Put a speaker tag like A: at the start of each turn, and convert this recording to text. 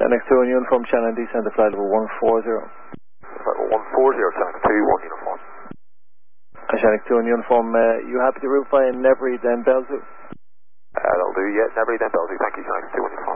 A: Shanix 2 in uniform, Shannon descend to flight level 140.
B: Flight level 140, Shannon 2, 1 uniform.
A: Shannon 2 in uniform, you happy to route via Nevery, then Belzoo?
B: That'll do, yeah, Nevery, then Belzoo. Thank you, Shannon 2 in uniform.